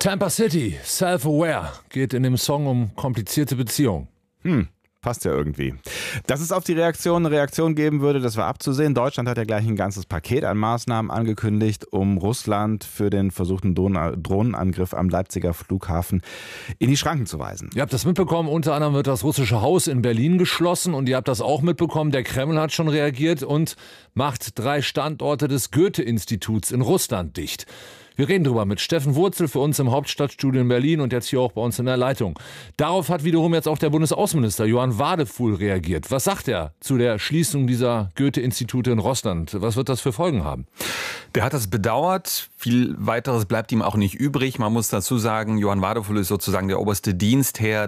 Tampa City, Self-Aware, geht in dem Song um komplizierte Beziehungen. Passt ja irgendwie. Dass es auf die Reaktion eine Reaktion geben würde, das war abzusehen. Deutschland hat ja gleich ein ganzes Paket an Maßnahmen angekündigt, um Russland für den versuchten Drohnenangriff am Leipziger Flughafen in die Schranken zu weisen. Ihr habt das mitbekommen, unter anderem wird das russische Haus in Berlin geschlossen und ihr habt das auch mitbekommen, der Kreml hat schon reagiert und macht 3 Standorte des Goethe-Instituts in Russland dicht. Wir reden drüber mit Steffen Wurzel für uns im Hauptstadtstudio in Berlin und jetzt hier auch bei uns in der Leitung. Darauf hat wiederum jetzt auch der Bundesaußenminister Johann Wadefuhl reagiert. Was sagt er zu der Schließung dieser Goethe-Institute in Russland? Was wird das für Folgen haben? Der hat das bedauert. Viel weiteres bleibt ihm auch nicht übrig. Man muss dazu sagen, Johann Wadefuhl ist sozusagen der oberste Dienstherr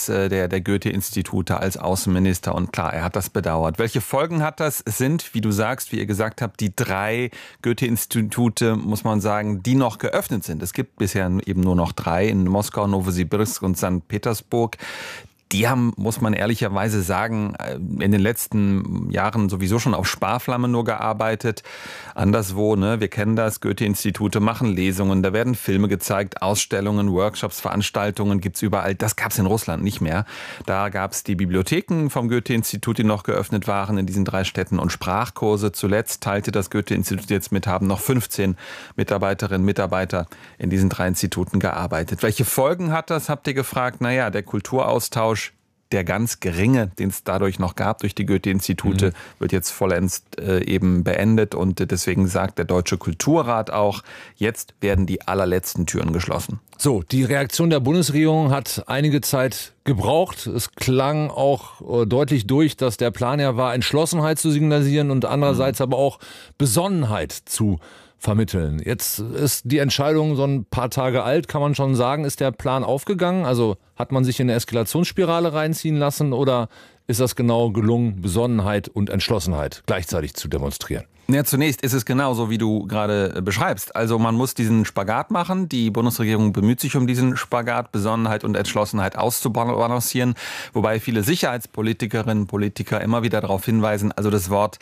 der Goethe-Institute als Außenminister. Und klar, er hat das bedauert. Welche Folgen hat das? Es sind, wie du sagst, wie ihr gesagt habt, die 3 Goethe-Institute, muss man sagen, die noch geöffnet sind. Es gibt bisher eben nur noch 3 in Moskau, Novosibirsk und St. Petersburg. Die haben, muss man ehrlicherweise sagen, in den letzten Jahren sowieso schon auf Sparflamme nur gearbeitet. Anderswo, wir kennen das, Goethe-Institute machen Lesungen, da werden Filme gezeigt, Ausstellungen, Workshops, Veranstaltungen gibt's überall. Das gab's in Russland nicht mehr. Da gab's die Bibliotheken vom Goethe-Institut, die noch geöffnet waren in diesen 3 Städten und Sprachkurse. Zuletzt teilte das Goethe-Institut jetzt mit, haben noch 15 Mitarbeiterinnen und Mitarbeiter in diesen 3 Instituten gearbeitet. Welche Folgen hat das, habt ihr gefragt? Naja, der Kulturaustausch, der ganz geringe, den es dadurch noch gab durch die Goethe-Institute, wird jetzt vollends eben beendet. Und deswegen sagt der Deutsche Kulturrat auch, jetzt werden die allerletzten Türen geschlossen. So, die Reaktion der Bundesregierung hat einige Zeit gebraucht. Es klang auch deutlich durch, dass der Plan ja war, Entschlossenheit zu signalisieren und andererseits aber auch Besonnenheit zu vermitteln. Jetzt ist die Entscheidung so ein paar Tage alt, kann man schon sagen. Ist der Plan aufgegangen? Also hat man sich in eine Eskalationsspirale reinziehen lassen oder ist das genau gelungen, Besonnenheit und Entschlossenheit gleichzeitig zu demonstrieren? Ja, zunächst ist es genauso, wie du gerade beschreibst. Also man muss diesen Spagat machen. Die Bundesregierung bemüht sich um diesen Spagat, Besonnenheit und Entschlossenheit auszubalancieren. Wobei viele Sicherheitspolitikerinnen und Politiker immer wieder darauf hinweisen, also das Wort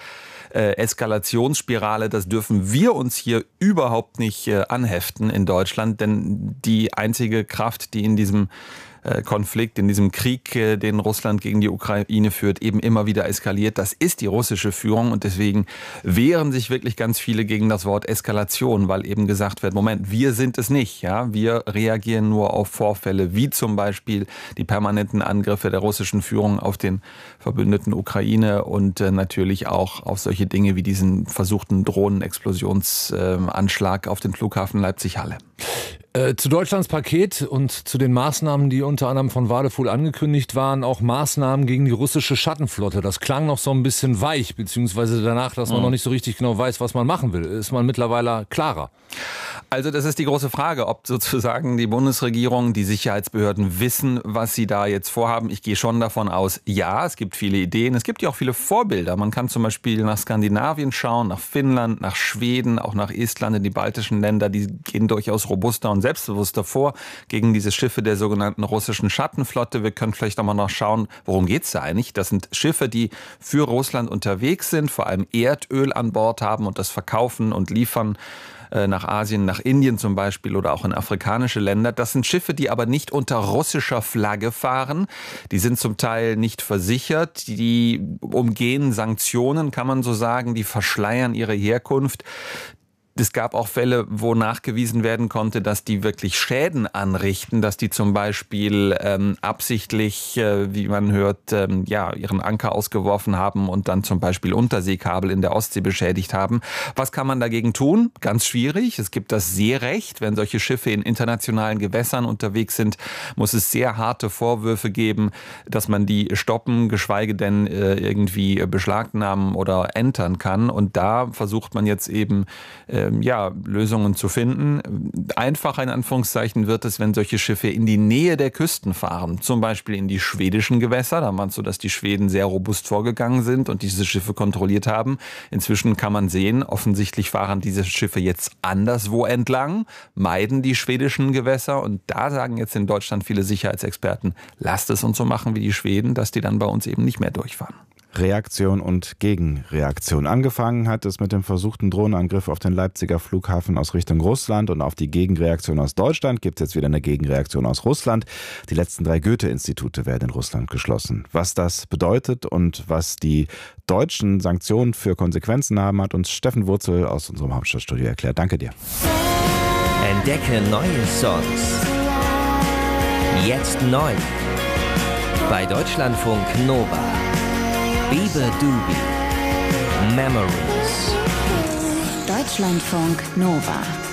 Eskalationsspirale, das dürfen wir uns hier überhaupt nicht anheften in Deutschland. Denn die einzige Kraft, die in diesem Konflikt, in diesem Krieg, den Russland gegen die Ukraine führt, eben immer wieder eskaliert. Das ist die russische Führung und deswegen wehren sich wirklich ganz viele gegen das Wort Eskalation, weil eben gesagt wird, Moment, wir sind es nicht. Ja? Wir reagieren nur auf Vorfälle, wie zum Beispiel die permanenten Angriffe der russischen Führung auf den verbündeten Ukraine und natürlich auch auf solche Dinge wie diesen versuchten Drohnenexplosionsanschlag auf den Flughafen Leipzig-Halle. Zu Deutschlands Paket und zu den Maßnahmen, die unter anderem von Wadefuhl angekündigt waren, auch Maßnahmen gegen die russische Schattenflotte. Das klang noch so ein bisschen weich, beziehungsweise danach, dass man noch nicht so richtig genau weiß, was man machen will. Ist man mittlerweile klarer? Also das ist die große Frage, ob sozusagen die Bundesregierung, die Sicherheitsbehörden wissen, was sie da jetzt vorhaben. Ich gehe schon davon aus, ja, es gibt viele Ideen, es gibt ja auch viele Vorbilder. Man kann zum Beispiel nach Skandinavien schauen, nach Finnland, nach Schweden, auch nach Estland, in die baltischen Länder. Die gehen durchaus robuster und selbstbewusster vor gegen diese Schiffe der sogenannten russischen Schattenflotte. Wir können vielleicht nochmal noch schauen, worum geht's da eigentlich? Das sind Schiffe, die für Russland unterwegs sind, vor allem Erdöl an Bord haben und das verkaufen und liefern nach Asien, nach Indien zum Beispiel oder auch in afrikanische Länder. Das sind Schiffe, die aber nicht unter russischer Flagge fahren. Die sind zum Teil nicht versichert. Die umgehen Sanktionen, kann man so sagen. Die verschleiern ihre Herkunft. Es gab auch Fälle, wo nachgewiesen werden konnte, dass die wirklich Schäden anrichten, dass die zum Beispiel absichtlich, wie man hört, ihren Anker ausgeworfen haben und dann zum Beispiel Unterseekabel in der Ostsee beschädigt haben. Was kann man dagegen tun? Ganz schwierig. Es gibt das Seerecht. Wenn solche Schiffe in internationalen Gewässern unterwegs sind, muss es sehr harte Vorwürfe geben, dass man die stoppen, geschweige denn irgendwie beschlagnahmen oder entern kann. Und da versucht man jetzt eben Lösungen zu finden. Einfacher in Anführungszeichen wird es, wenn solche Schiffe in die Nähe der Küsten fahren, zum Beispiel in die schwedischen Gewässer. Da war es so, dass die Schweden sehr robust vorgegangen sind und diese Schiffe kontrolliert haben. Inzwischen kann man sehen, offensichtlich fahren diese Schiffe jetzt anderswo entlang, meiden die schwedischen Gewässer und da sagen jetzt in Deutschland viele Sicherheitsexperten, lasst es uns so machen wie die Schweden, dass die dann bei uns eben nicht mehr durchfahren. Reaktion und Gegenreaktion. Angefangen hat es mit dem versuchten Drohnenangriff auf den Leipziger Flughafen aus Richtung Russland und auf die Gegenreaktion aus Deutschland gibt es jetzt wieder eine Gegenreaktion aus Russland. Die letzten 3 Goethe-Institute werden in Russland geschlossen. Was das bedeutet und was die deutschen Sanktionen für Konsequenzen haben, hat uns Steffen Wurzel aus unserem Hauptstadtstudio erklärt. Danke dir. Entdecke neue Songs. Jetzt neu. Bei Deutschlandfunk Nova. Biber Dubi. Memories. Deutschlandfunk Nova.